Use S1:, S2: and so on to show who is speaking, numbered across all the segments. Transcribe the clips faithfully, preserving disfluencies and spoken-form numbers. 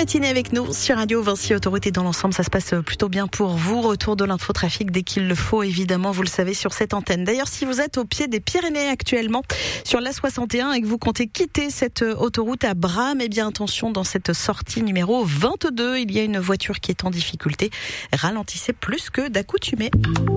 S1: matinée avec nous sur Radio Vinci Autoroute et dans l'ensemble, ça se passe plutôt bien pour vous. Retour de l'infotrafic dès qu'il le faut, évidemment, vous le savez, sur cette antenne. D'ailleurs, si vous êtes au pied des Pyrénées actuellement, sur l'A soixante et un et que vous comptez quitter cette autoroute à Bram, eh bien attention, dans cette sortie numéro vingt-deux, il y a une voiture qui est en difficulté. Ralentissez plus que d'accoutumé.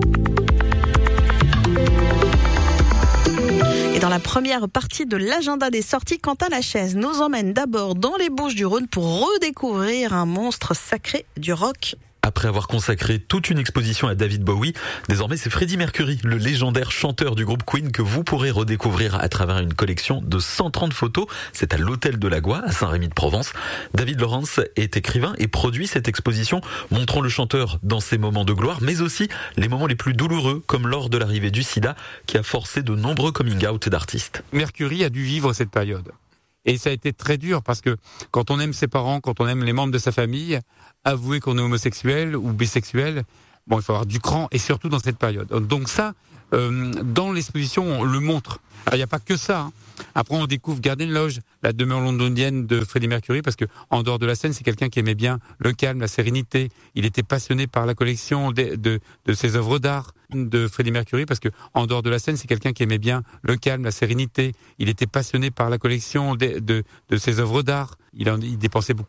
S1: Et dans la première partie de l'agenda des sorties, Quentin Lachaise nous emmène d'abord dans les Bouches-du-Rhône pour redécouvrir un monstre sacré du rock.
S2: Après avoir consacré toute une exposition à David Bowie, désormais c'est Freddie Mercury, le légendaire chanteur du groupe Queen, que vous pourrez redécouvrir à travers une collection de cent trente photos. C'est à l'Hôtel de la Goie, à Saint-Rémy-de-Provence. David Lawrence est écrivain et produit cette exposition, montrant le chanteur dans ses moments de gloire, mais aussi les moments les plus douloureux, comme lors de l'arrivée du sida, qui a forcé de nombreux coming-out d'artistes.
S3: Mercury a dû vivre cette période. Et ça a été très dur parce que quand on aime ses parents, quand on aime les membres de sa famille, avouer qu'on est homosexuel ou bisexuel, bon, il faut avoir du cran, et surtout dans cette période. Donc ça, euh, dans l'exposition, on le montre. Alors, il n'y a pas que ça. Hein. Après, on découvre Garden Lodge, la demeure londonienne de Freddie Mercury, parce que en dehors de la scène, c'est quelqu'un qui aimait bien le calme, la sérénité. Il était passionné par la collection de, de, de ses œuvres d'art de Freddie Mercury, parce que en dehors de la scène, c'est quelqu'un qui aimait bien le calme, la sérénité. Il était passionné par la collection de, de, de ses œuvres d'art. Il, en, il dépensait beaucoup